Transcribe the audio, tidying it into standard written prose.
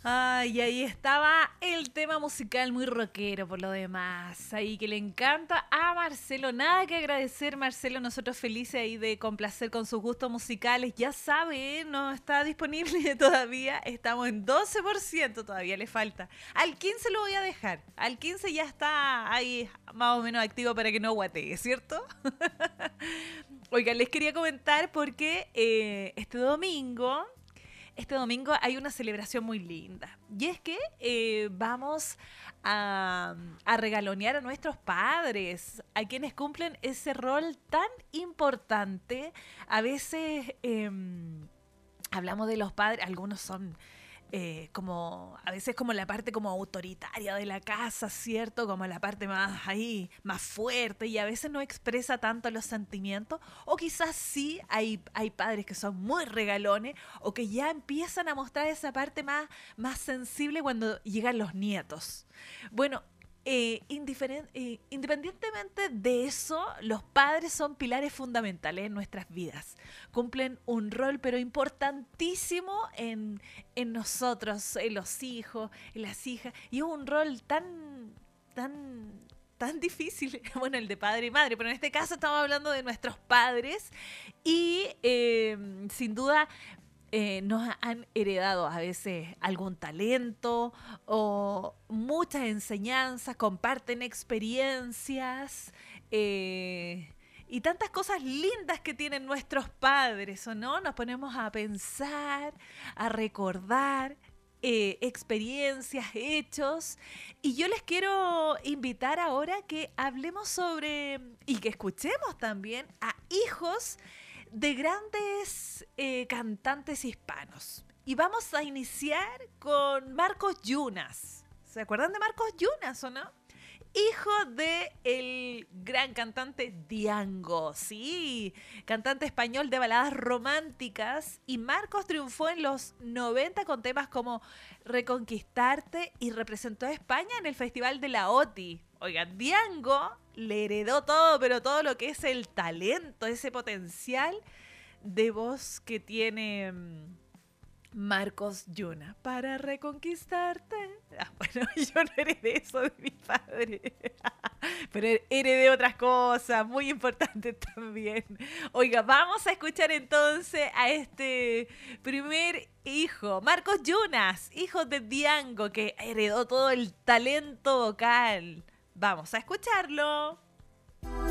Ay, ahí estaba el tema musical muy rockero por lo demás. Ahí que le encanta a Marcelo. Nada que agradecer, Marcelo. Nosotros felices ahí de complacer con sus gustos musicales. Ya sabe, no está disponible todavía. Estamos en 12%, todavía le falta. Al 15 lo voy a dejar. Al 15 ya está ahí más o menos activo para que no guatee, ¿cierto? Oigan, les quería comentar porque este domingo hay una celebración muy linda. Y es que vamos a regalonear a nuestros padres, a quienes cumplen ese rol tan importante. A veces hablamos de los padres, algunos son como a veces como la parte como autoritaria de la casa, ¿cierto? Como la parte más ahí, más fuerte y a veces no expresa tanto los sentimientos o quizás sí hay padres que son muy regalones o que ya empiezan a mostrar esa parte más sensible cuando llegan los nietos. Bueno, independientemente de eso, los padres son pilares fundamentales en nuestras vidas. Cumplen un rol, pero importantísimo en nosotros, en los hijos, en las hijas. Y es un rol tan difícil, bueno, el de padre y madre, pero en este caso estamos hablando de nuestros padres y sin duda nos han heredado a veces algún talento o muchas enseñanzas, comparten experiencias y tantas cosas lindas que tienen nuestros padres, ¿o no? Nos ponemos a pensar, a recordar experiencias, hechos. Y yo les quiero invitar ahora que hablemos sobre y que escuchemos también a hijos de grandes cantantes hispanos. Y vamos a iniciar con Marcos Yunas. ¿Se acuerdan de Marcos Yunas o no? Hijo de el gran cantante Diango, sí, cantante español de baladas románticas. Y Marcos triunfó en los 90 con temas como Reconquistarte y representó a España en el Festival de la OTI. Oigan, Diango le heredó todo, pero todo lo que es el talento, ese potencial de voz que tiene Marcos Yuna. Para reconquistarte. Bueno, yo no heredé eso de mi padre, pero heredé otras cosas muy importantes también. Oiga, vamos a escuchar entonces a este primer hijo, Marcos Yunas, hijo de Diango, que heredó todo el talento vocal. Vamos a escucharlo.